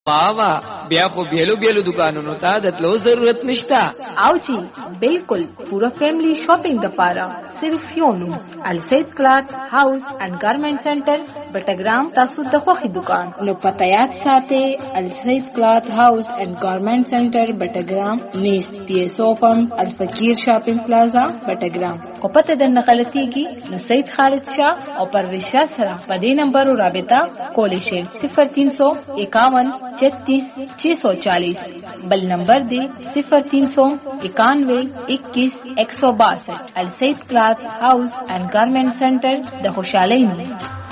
واوا بیا خو بیلو بیلو دکانونو ته د تلو ضرورت نشتا. او جی بالکل پورا فیملی شاپنگ د پاره صرف یو نوم السید کلات هاوس اینڈ گارمنٹ سنټر بټګرام. تاسو د خوخي دکان نو پته یاد ساتئ السید کلات هاوس اینڈ گارمنٹ سنټر بټګرام نیس پی ایس او پمپ الفقیر شاپنگ پلازا بټګرام. او پته د نقلتیږي نو سید خالد شاه او پرویز شاه سره په دې نمبر رابطه کولی شئ 0351 36 640. بل نمبر دی 0391 21 162. السید کلات ہاؤس اینڈ گارمنٹ سینٹر د خوشحالی نه.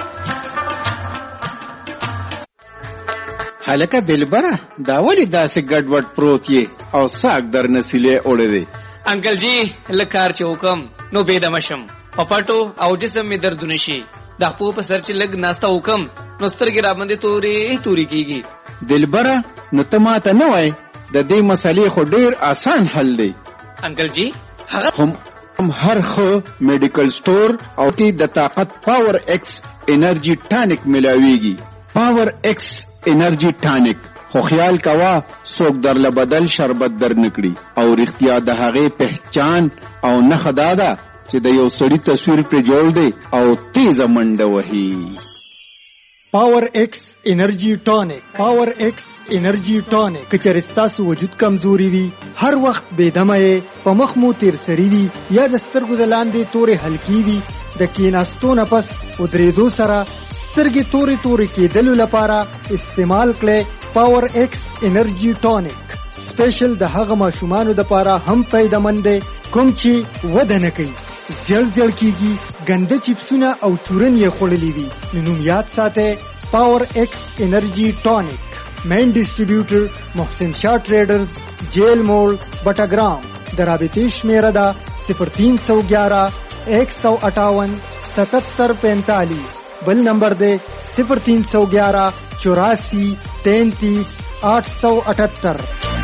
حلقه دلبره دا ولی داسې ګډوډ پروت یې او ساک در نسیلې اوړې دی. انکل جی لکار چې حکم نو بيدمشم پپاټو او جسم می درد نشي. د خپل په سر چې لګ ناستا حکم نو سترګې را باندې توري کیږي. دلبره نو ته ماته نه وای د دې مسلې خو ډیر آسان حل دی. انکل جی هغه هم هر خو میډیکل سٹور او کې د طاقت پاور ایکس انرژي ټانک ملاويږي. پاور ایکس انرژي ټانک خو خیال کوا څوک درله بدل شربت در نکړي او رښتیا د هغه پہچان او نه خدادا چې د یو سړی تصویر پر جوړ دی او تیز منډه وهي. پاور ایکس انرژي ټانک. پاور ایکس انرژي ټانک کچر ستاسو وجود کمزوري وي، هر وخت بېدمه په مخ مو تیر سری وي یا د سترګو د لاندې تورې هلکی وي، د کیناستو نه پس ودرېدو سره سترګې تورې کېدلو لپاره استعمال کړئ پاور ایکس انرژي ټانک. سپیشل د هغه ماشومانو لپاره هم فایده‌مند دی کوم چې وده نه کوي، زړ کیږي، ګنده چپسونه او چورن یې خوړلې وي. نوم یاد ساتئ پاور ایکس انرژي ټانک. مین ډسټریبیوټر محسن شاه ټریډرز، جیل موړ بټګرام. د رابطې شمیره ده 0311 158 7745. بل نمبر ده 0311 84 33 878.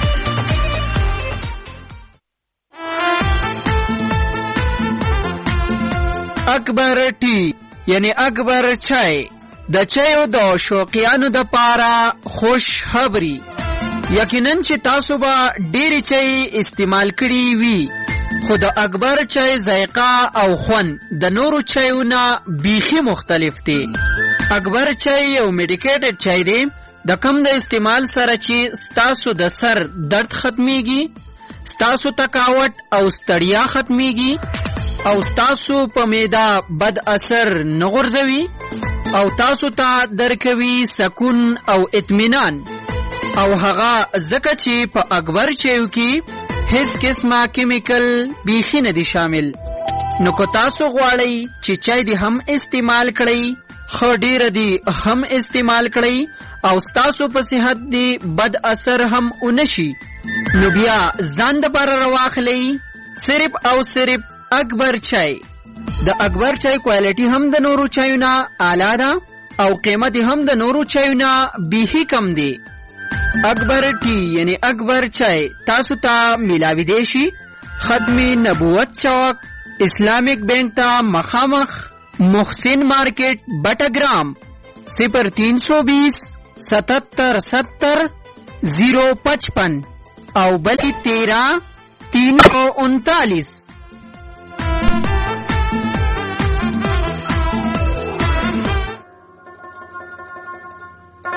اکبر ټی یعنی اکبر چای د چایو د شوقیانو د پاره خوش خبری. یقینا چې تاسو به ډېری چای استعمال کړي وي، خو د اکبر چای ذائقه او خوند د نورو چایونو بیخي مختلف دی. اکبر چای یو میډیکیټډ چای دی د کم د استعمال سره چې ستاسو د سر درد ختمیږي، ستاسو تکاوت او ستړیا ختمیږي او تاسو په معده بد اثر نه غورځوي او تاسو ته درکوي سکون او اطمینان. او هغه ځکه چې په اکبر چایو کې هیڅ قسمه کیمیکل بیخي نه دي شامل. نو که تاسو غواړئ چې چای دې هم استعمال کړئ، خو ډیره دې هم استعمال کړئ او تاسو په صحت دې بد اثر هم ونشي، نو بیا ځان دپاره راواخلئ صرف او صرف اکبر چای. د اکبر چای کوالټي هم د نورو چایونو اعلی ده او قیمت هم د نورو چایونو بیخي کم دی. اکبر ټی یعنی اکبر چای تاسو ته ملاوي دی شي ختم نبوت چوک اسلامک بینک ته مخامخ محسن مارکیټ بټګرام 0320 77 70 055 او بل 13 339.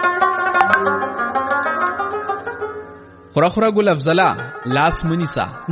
خورا ګل افضله لاس منیسا